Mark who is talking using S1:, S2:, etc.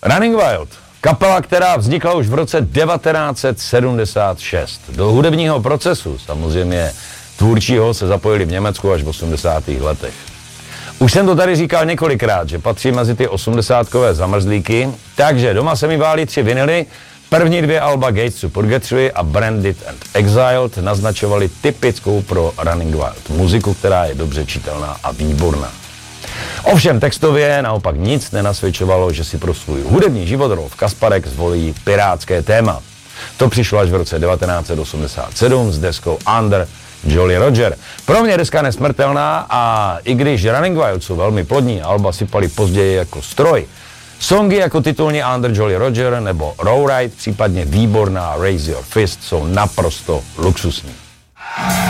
S1: Running Wild. Kapela, která vznikla už v roce 1976. Do hudebního procesu, samozřejmě tvůrčího, se zapojili v Německu až v 80. letech. Už jsem to tady říkal několikrát, že patří mezi ty 80kové zamrzlíky, takže doma se mi vály 3 vinily. První 2 alba Gates to Purgatory a Branded and Exiled naznačovaly typickou pro Running Wild muziku, která je dobře čitelná a výborná. Ovšem textově naopak nic nenasvědčovalo, že si pro svůj hudební život Rolf Kasparek zvolí pirátské téma. To přišlo až v roce 1987 s deskou Under Jolly Roger. Pro mě deska nesmrtelná a i když Running Wild jsou velmi plodní, alba sypali později jako stroj, songy jako titulní Under Jolly Roger nebo Row Ride, případně výborná Raise Your Fist jsou naprosto luxusní.